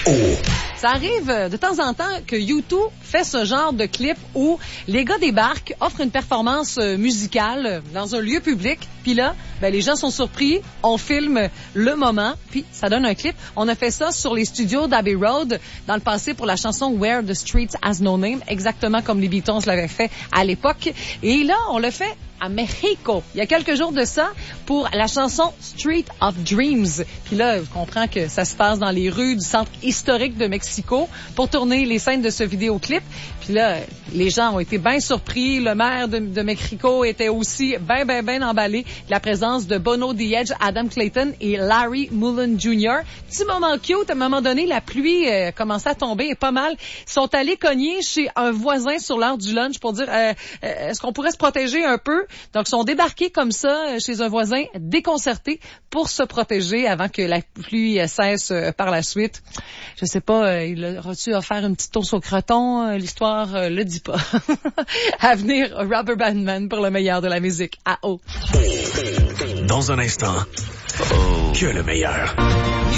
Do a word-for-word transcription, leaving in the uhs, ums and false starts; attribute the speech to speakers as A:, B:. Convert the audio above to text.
A: Ça arrive de temps en temps que YouTube fait ce genre de clip où les gars débarquent, offrent une performance musicale dans un lieu public, puis là, ben, les gens sont surpris, on filme le moment, puis ça donne un clip. On a fait ça sur les studios d'Abbey Road dans le passé pour la chanson Where the Streets Has No Name, exactement comme les Beatles l'avaient fait à l'époque. Et là, on le fait à Mexico. Il y a quelques jours de ça pour la chanson Street of Dreams. Puis là, je comprends que ça se passe dans les rues du centre historique de Mexico pour tourner les scènes de ce vidéoclip. Puis là, les gens ont été bien surpris. Le maire de, de Mexico était aussi bien, bien, bien emballé de la présence de Bono The Edge, Adam Clayton et Larry Mullen Junior Petit moment cute. À un moment donné, la pluie euh, commençait à tomber et pas mal. Ils sont allés cogner chez un voisin sur l'heure du lunch pour dire euh, euh, est-ce qu'on pourrait se protéger un peu? Donc, ils sont débarqués comme ça chez un voisin déconcerté pour se protéger avant que la pluie cesse par la suite. Je sais pas, il a-tu offert une petite toast au croton? L'histoire euh, le dit pas. À venir, Rubber Band Man pour le meilleur de la musique. À haut.
B: Dans un instant, oh. que le meilleur.